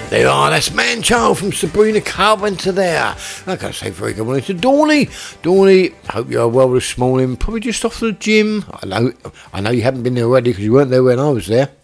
There are, that's Man-Child from Sabrina Carpenter there. Like I say, very good morning to Dawny. Dawny, hope you're well this morning. Probably just off to the gym. I know you haven't been there already because you weren't there when I was there.